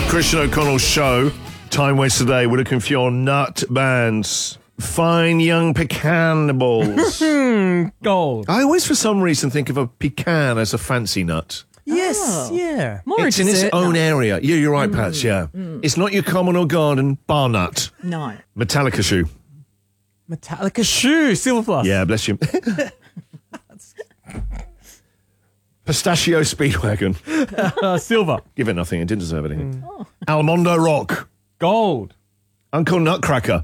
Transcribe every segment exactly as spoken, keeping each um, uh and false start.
Christian O'Connell's show. Time waste today. We're looking for your nut bands. Fine young pecan balls. Gold. I always, for some reason, think of a pecan as a fancy nut. Yes, Oh. yeah. More It's in its dessert own nut. area. Yeah, you're right, Pats, yeah. It's not your common or garden bar nut. No. Metallica shoe. Metallica shoe, Silver Plus. Yeah, bless you. Pistachio Speedwagon. Uh, silver. Give it nothing. It didn't deserve anything. Almondo Rock. Gold. Uncle Nutcracker.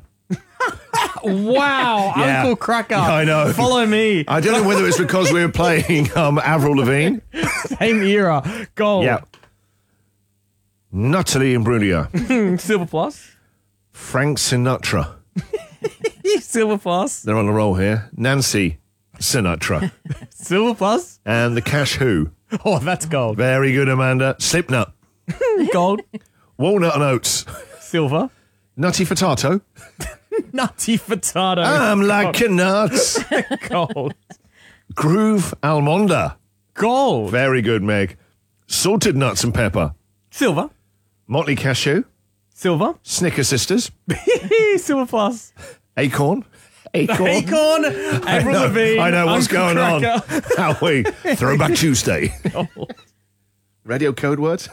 Wow, Yeah. Uncle Cracker. Yeah, I know. Follow me. I don't know whether it's because we were playing um, Avril Lavigne. Same era. Gold. Yeah. Natalie Imbruglia. Silver Plus. Frank Sinatra. Silver Plus. They're on a roll here. Nancy Sinatra. Silver Plus. And the Cash Who. Oh, that's gold. Very good, Amanda. Slipnut. Gold. Walnut and Oats. Silver. Nutty Fatato. Nutty Furtado. I'm like a nut. Gold. Groove Almonda. Gold. Very good, Meg. Salted Nuts and Pepper. Silver. Motley Cashew. Silver. Snicker Sisters. Silver Plus. Acorn. Acorn. Acorn. Avril Lavigne. I know what's Uncle going Cracker. on. How we Throwback Tuesday. Radio code words.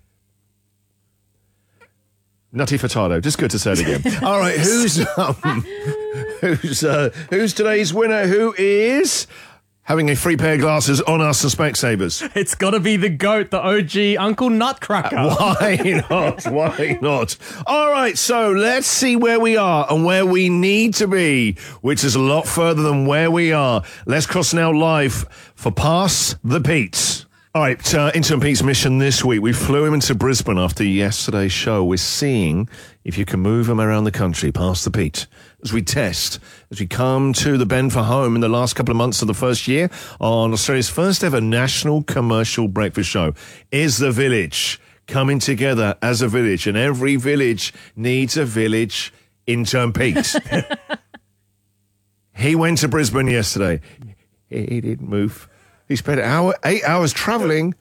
Nutty Furtado. Just good to say it again. All right, who's um, who's uh, who's today's winner? Who is having a free pair of glasses on us and Specsavers? It's got to be the GOAT, the O G Uncle Nutcracker. Why not? Why not? All right, so let's see where we are and where we need to be, which is a lot further than where we are. Let's cross now live for Pass the Pete. All right, uh, Intern Pete's mission this week. We flew him into Brisbane after yesterday's show. We're seeing if you can move him around the country, past the Pete, as we test, as we come to the bend for home in the last couple of months of the first year on Australia's first ever national commercial breakfast show. Is the village coming together as a village? And every village needs a village Intern Pete. He went to Brisbane yesterday. He didn't move. He spent an hour, eight hours travelling,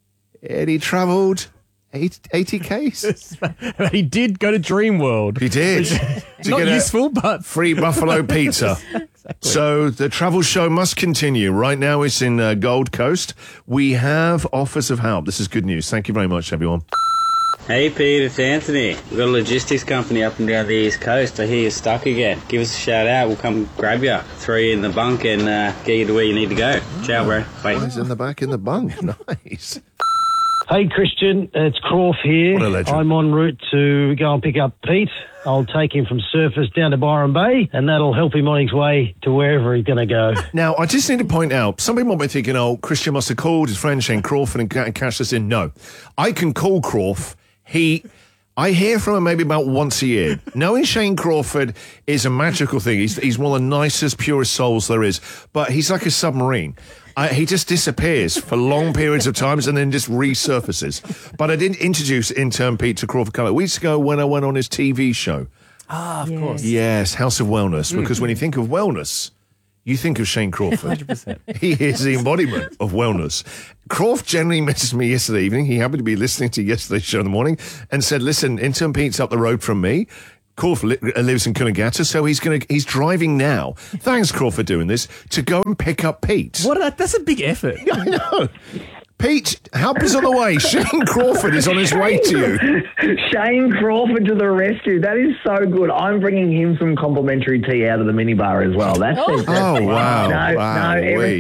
and he travelled eight, eighty kays. He did go to Dream World. He did. To Not get a useful, but... free buffalo pizza. Exactly. So the travel show must continue. Right now it's in uh, Gold Coast. We have offers of help. This is good news. Thank you very much, everyone. Hey Pete, it's Anthony. We've got a logistics company up and down the East Coast. I hear you're stuck again. Give us a shout out. We'll come grab you, throw you in the bunk and uh, get you to where you need to go. Ciao, bro. Bye. He's in the back in the bunk. Nice. Hey Christian, it's Croft here. What a legend. I'm en route to go and pick up Pete. I'll take him from Surfers down to Byron Bay, and that'll help him on his way to wherever he's going to go. Now, I just need to point out, some people might be thinking, oh, Christian must have called his friend Shane Crawford and, and cashed us in. No. I can call Crawford. He... I hear from him maybe about once a year. Knowing Shane Crawford is a magical thing. He's, he's one of the nicest, purest souls there is. But he's like a submarine. I, he just disappears for long periods of times and then just resurfaces. But I did introduce Intern Pete to Crawford a couple of weeks ago when I went on his T V show. Ah, of Yes. course. Yes, House of Wellness. Because when you think of wellness, you think of Shane Crawford. one hundred percent. He is the embodiment of wellness. Croft generally messaged me yesterday evening. He happened to be listening to yesterday's show in the morning and said, listen, Intern Pete's up the road from me. Croft li- lives in Coolangatta, so he's going to he's driving now. Thanks, Croft, for doing this, to go and pick up Pete. What? A, that's a big effort. I know. Pete, help is on the way. Shane Crawford is on his way to you. Shane Crawford to the rescue. That is so good. I'm bringing him some complimentary tea out of the minibar as well. That's Oh. Oh, wow. No, wow. no, every-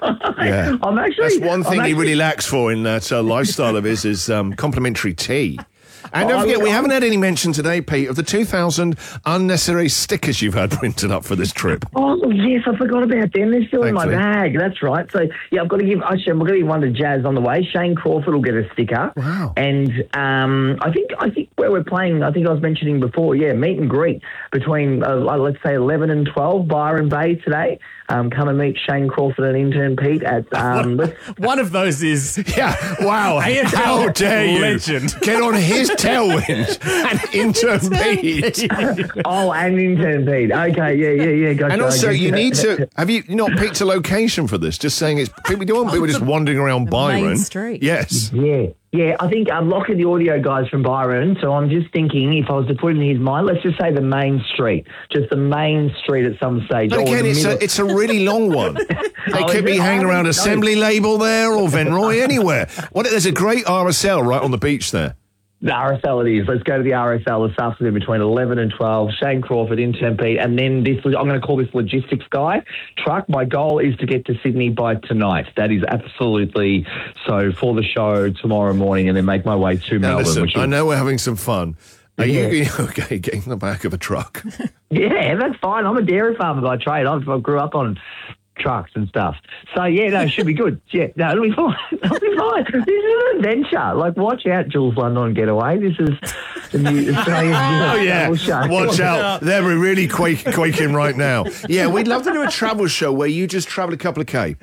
Yeah. I'm actually. That's one thing I'm he actually- really lacks for in that uh, lifestyle of his is um, complimentary tea. And don't Oh, forget, we I'm- haven't had any mention today, Pete, of the two thousand unnecessary stickers you've had printed up for this trip. Oh yes, I forgot about them. They're still in my Thankfully. bag. That's right. So yeah, I've got to give. Actually, I'm going to give one to Jazz on the way. Shane Crawford will get a sticker. Wow. And um, I think I think where we're playing, I think I was mentioning before. Yeah, meet and greet between uh, let's say eleven and twelve, Byron Bay today. Um, come and meet Shane Crawford and Intern Pete at. Um, let's- One of those is Yeah, wow. A F L How dare you legend. get on his Tailwind and intern Pete. Oh, and intern Pete. Okay, yeah, yeah, yeah. Gotcha, And also, I get you that. need to. Have you not picked a location for this? Just saying it's. We don't want people just wandering around Byron. main street. Yes. Yeah, yeah. I think I'm locking the audio guys from Byron, so I'm just thinking if I was to put it in his mind, let's just say the main street, just the main street at some stage. But or again, the it's middle. a, it's a really long one. They Oh, could is be it? hanging I around haven't Assembly Label there or Venroy, anywhere. What? There's a great R S L right on the beach there. The R S L it is. Let's go to the R S L this afternoon between eleven and twelve. Shane Crawford, intern Pete, and then this. I'm going to call this logistics guy. Truck. My goal is to get to Sydney by tonight. That is absolutely so for the show tomorrow morning, and then make my way to Now Melbourne. listen, which is, I know we're having some fun. Are Yeah. you okay getting in the back of a truck? Yeah, that's fine. I'm a dairy farmer by trade. I've, I grew up on trucks and stuff. So, yeah, no, it should be good. Yeah, no, it'll be fine. It'll be fine. This is an adventure. Like, watch out, Jules London Getaway. This is the new Australian Oh, yeah. travel show. Watch out. They're really quake, quaking right now. Yeah, we'd love to do a travel show where you just travel a couple of K.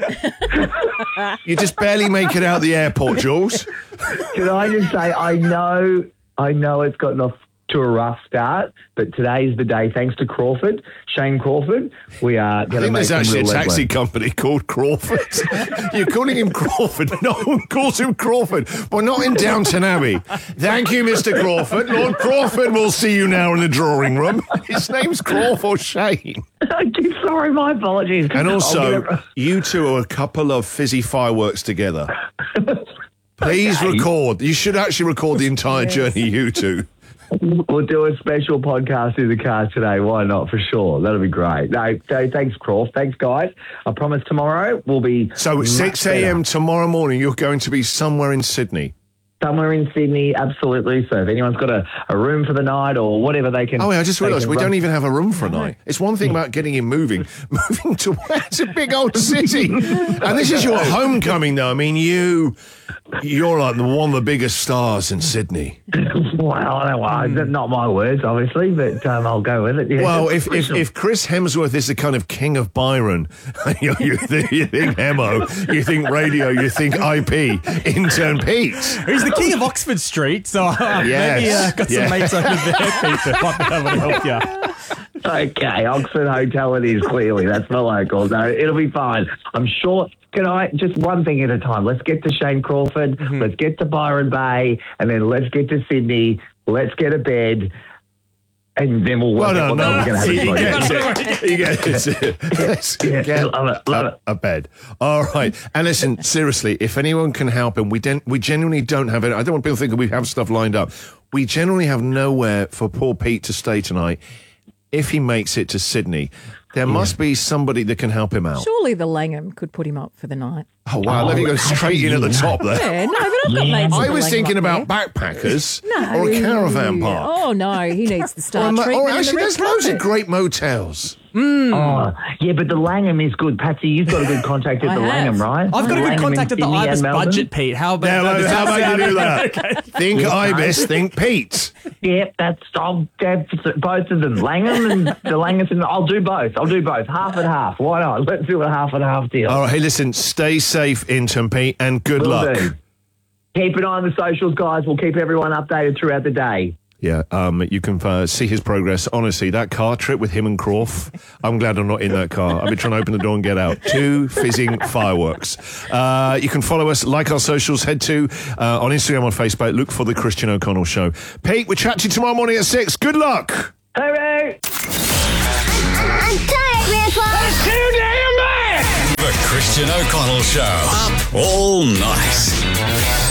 You just barely make it out the airport, Jules. Can I just say, I know, I know it's gotten off to a rough start, but today's the day. Thanks to Crawford, Shane Crawford, we are I going to think make there's some actually a real taxi legroom. company called Crawford. You're calling him Crawford. No one calls him Crawford. Well, not in Downton Abbey. Thank you, Mister Crawford. Lord Crawford will see you now in the drawing room. His name's Crawford Shane. Sorry, my apologies. And I'll also, get it- you two are a couple of fizzy fireworks together. Please record. You should actually record the entire journey, you two. We'll do a special podcast in the car today. Why not? For sure. That'll be great. No, so thanks, Croft. Thanks, guys. I promise tomorrow we'll be So much six a.m. better. tomorrow morning, you're going to be somewhere in Sydney. Somewhere in Sydney, absolutely. So if anyone's got a, a room for the night or whatever they can... Oh, wait, I just they realised can we run- don't even have a room for a night. It's one thing about getting him moving. Moving to where? It's a big old city. And this is your homecoming, though. I mean, you... You're like the one of the biggest stars in Sydney. Well, I don't know. That's not my words, obviously, but um, I'll go with it. Yeah. Well, if, if if Chris Hemsworth is the kind of king of Byron, you, you, think, you think Hemo, you think radio, you think I P, intern Pete. He's the king of Oxford Street, so uh, Yes. maybe uh, got some Yeah. mates over there, Peter. Might be able to help you. Okay, Oxford Hotel it is, clearly. That's my local. No, it'll be fine. I'm sure. Can I, just one thing at a time. Let's get to Shane Crawford. Mm-hmm. Let's get to Byron Bay. And then let's get to Sydney. Let's get a bed. And then we'll work Well, out no, what no. we're going to have He a gets podcast. it. He gets it. Let's Yeah, get love it, love a, it. a bed. All right. And listen, seriously, if anyone can help him, we, den- we genuinely don't have it. I don't want people thinking we have stuff lined up. We generally have nowhere for poor Pete to stay tonight. If he makes it to Sydney, there must be somebody that can help him out. Surely the Langham could put him up for the night. Oh, wow. Let me go straight in at the top there. Yeah, no, but I've got mates. I at the was Langham thinking up about there. backpackers No. or a caravan park. Oh, no, he needs the star Or, a mo- treatment. or and the actually, red there's loads of carpet. great motels. Oh, yeah, but the Langham is good. Patsy, you've got a good contact at I the have. Langham, right? I've got a good Langham contact in at the Sydney and Ibis Melbourne? budget, Pete. How about, Yeah, well, does how about sound- you do that? Think Ibis, think Pete. Yep, that's I'll have both of them. Langham and the Langham. And I'll do both. I'll do both. Half and half. Why not? Let's do a half and half deal. All right, hey, listen, stay safe, intern Pete, and good Will luck. do. Keep an eye on the socials, guys. We'll keep everyone updated throughout the day. Yeah, um, you can uh, see his progress. Honestly, that car trip with him and Croft, I'm glad I'm not in that car. I've been trying to open the door and get out. Two fizzing fireworks. Uh, you can follow us, like our socials, head to uh, on Instagram, on Facebook, look for The Christian O'Connell Show. Pete, we'll chat to you tomorrow morning at six. Good luck. Hooray! I'm tired, Grandpa. The Christian O'Connell Show. Up all night.